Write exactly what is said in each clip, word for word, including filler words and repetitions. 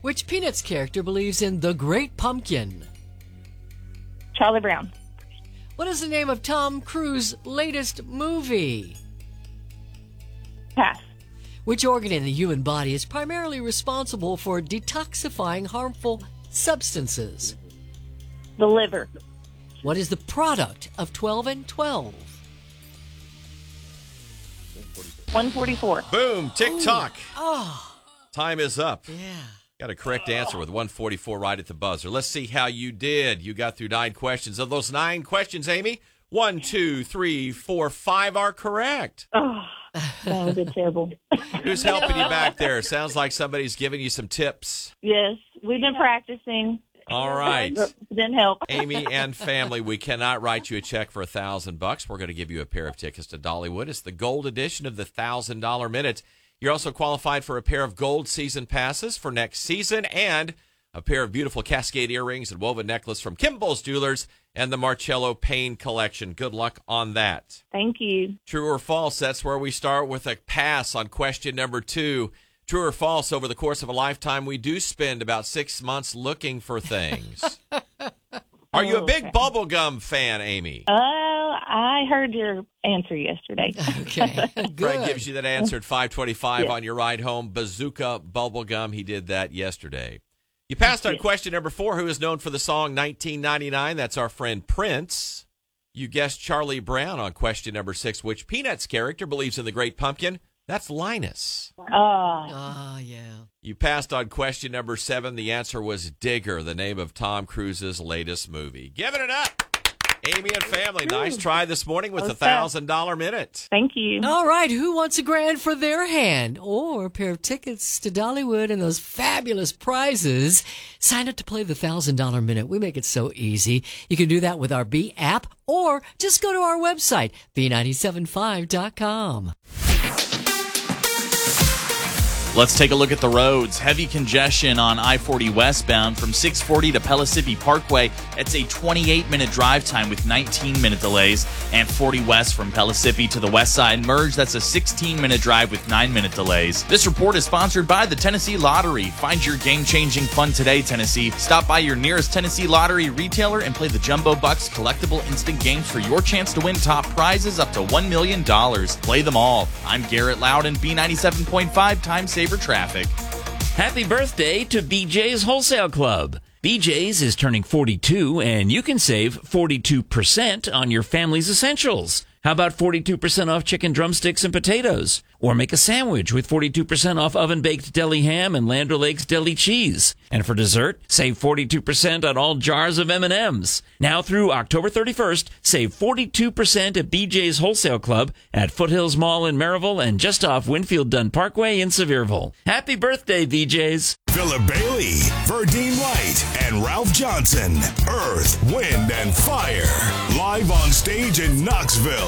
Which Peanuts character believes in the Great Pumpkin? Charlie Brown. What is the name of Tom Cruise's latest movie? Pass. Which organ in the human body is primarily responsible for detoxifying harmful substances? The liver. What is the product of twelve and twelve? one forty-four. Boom, tick-tock. Oh, Time is up. yeah. Got a correct answer with one forty-four right at the buzzer. Let's see how you did. You got through nine questions. Of those nine questions, Amy, one, two, three, four, five are correct. Oh, that was a terrible. Who's helping you back there? Sounds like somebody's giving you some tips. Yes, we've been practicing. All right. But it didn't help. Amy and family, we cannot write you a check for a thousand bucks. We're going to give you a pair of tickets to Dollywood. It's the gold edition of the thousand dollar minute. You're also qualified for a pair of gold season passes for next season and a pair of beautiful Cascade earrings and woven necklace from Kimball's Jewelers and the Marcello Payne collection. Good luck on that. Thank you. True or false? That's where we start with a pass on question number two. True or false? Over the course of a lifetime, we do spend about six months looking for things. Are you a big Okay. bubblegum fan, Amy? Uh, I heard your answer yesterday. Okay, good. Fred gives you that answer at five twenty-five Yes. on your ride home. Bazooka Bubblegum, he did that yesterday. You passed on Yes. question number four, who is known for the song nineteen ninety-nine. That's our friend Prince. You guessed Charlie Brown on question number six. Which Peanuts character believes in the Great Pumpkin? That's Linus. Uh, Ah, yeah. You passed on question number seven. The answer was Digger, the name of Tom Cruise's latest movie. Giving it up. Amy and family, nice try this morning with the Okay. one thousand dollar minute. thank you. All right, who wants a grand for their hand or a pair of tickets to Dollywood and those fabulous prizes? Sign up to play the one thousand dollar minute. We make it so easy. You can do that with our B app or just go to our website, b nine seven five dot com. Let's take a look at the roads. Heavy congestion on I forty westbound from six forty to Pellissippi Parkway. It's a twenty-eight minute drive time with nineteen minute delays. And forty west from Pellissippi to the west side merge. That's a sixteen minute drive with nine minute delays. This report is sponsored by the Tennessee Lottery. Find your game-changing fun today, Tennessee. Stop by your nearest Tennessee Lottery retailer and play the Jumbo Bucks collectible instant games for your chance to win top prizes up to one million dollars. Play them all. I'm Garrett Loudon, B ninety-seven point five Time Saver Traffic. Happy birthday to B J's Wholesale Club. B J's is turning forty-two, and you can save forty-two percent on your family's essentials. How about forty-two percent off chicken drumsticks and potatoes? Or make a sandwich with forty-two percent off oven-baked deli ham and Land O'Lakes deli cheese. And for dessert, save forty-two percent on all jars of M and M's. Now through October thirty-first, save forty-two percent at B J's Wholesale Club at Foothills Mall in Maryville and just off Winfield Dunn Parkway in Sevierville. Happy birthday, B J's. Philip Bailey, Verdine White, and Ralph Johnson. Earth, Wind, and Fire. Live on stage in Knoxville.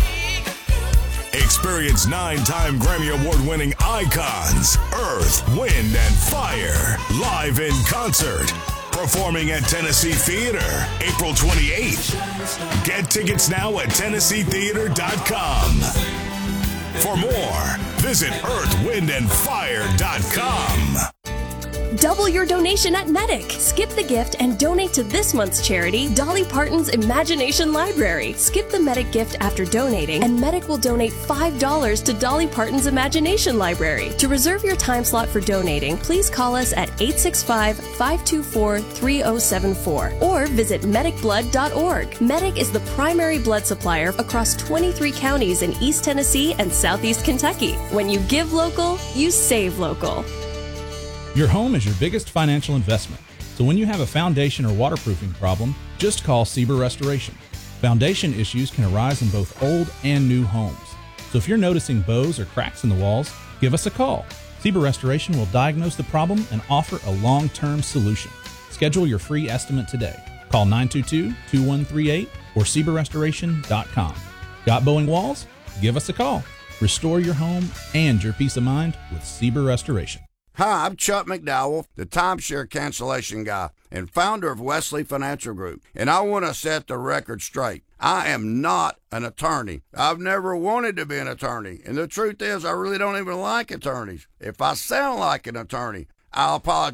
Experience nine-time Grammy Award-winning icons. Earth, Wind, and Fire. Live in concert. Performing at Tennessee Theater, April twenty-eighth. Get tickets now at tennessee theater dot com. For more, visit earth wind and fire dot com. Double your donation at Medic. Skip the gift and donate to this month's charity, Dolly Parton's Imagination Library. Skip the Medic gift after donating, and Medic will donate five dollars to Dolly Parton's Imagination Library. To reserve your time slot for donating, please call us at eight six five, five two four, three zero seven four or visit medic blood dot org. Medic is the primary blood supplier across twenty-three counties in East Tennessee and Southeast Kentucky. When you give local, you save local. Your home is your biggest financial investment, so when you have a foundation or waterproofing problem, just call Sieber Restoration. Foundation issues can arise in both old and new homes. So if you're noticing bows or cracks in the walls, give us a call. Sieber Restoration will diagnose the problem and offer a long-term solution. Schedule your free estimate today. Call nine two two, two one three eight or sieber restoration dot com. Got bowing walls? Give us a call. Restore your home and your peace of mind with Sieber Restoration. Hi, I'm Chuck McDowell, the timeshare cancellation guy and founder of Wesley Financial Group, and I want to set the record straight. I am not an attorney. I've never wanted to be an attorney, and the truth is I really don't even like attorneys. If I sound like an attorney, I'll apologize.